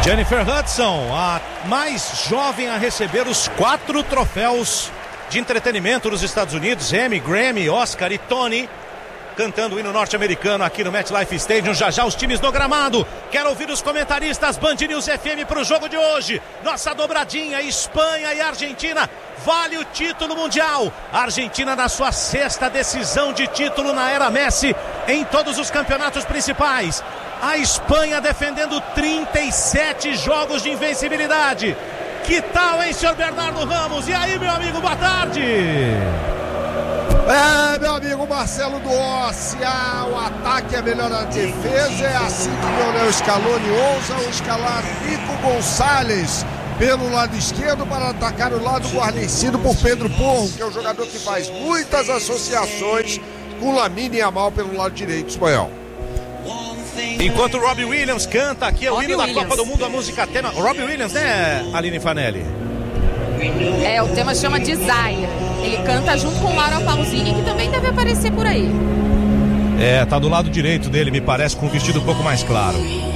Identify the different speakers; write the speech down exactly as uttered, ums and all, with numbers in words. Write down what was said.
Speaker 1: Jennifer Hudson, a mais jovem a receber os quatro troféus de entretenimento nos Estados Unidos, Emmy, Grammy, Oscar e Tony, cantando o hino norte-americano aqui no MetLife Stadium. Já já os times no gramado. Quero ouvir os comentaristas Band News F M para o jogo de hoje. Nossa dobradinha, Espanha e Argentina, vale o título mundial. Argentina na sua sexta decisão de título na era Messi em todos os campeonatos principais. A Espanha defendendo trinta e sete jogos de invencibilidade. Que tal, hein, senhor Bernardo Ramos? E aí, meu amigo, boa tarde.
Speaker 2: É, meu amigo Marcelo do Ócia, o ataque é melhor na defesa, é assim que o Lionel Scaloni ousa escalar Nico Gonçalves pelo lado esquerdo para atacar o lado guarnecido por Pedro Porro, que é o jogador que faz muitas associações com Lamine Yamal pelo lado direito espanhol.
Speaker 1: Enquanto o Robbie Williams canta aqui, é o hino da Copa do Mundo, a música tema. Robbie Williams, né, Aline Fanelli?
Speaker 3: É, o tema chama Desire. Ele canta junto com o Mauro Pausini, que também deve aparecer por aí.
Speaker 1: É, tá do lado direito dele, me parece, com um vestido um pouco mais claro.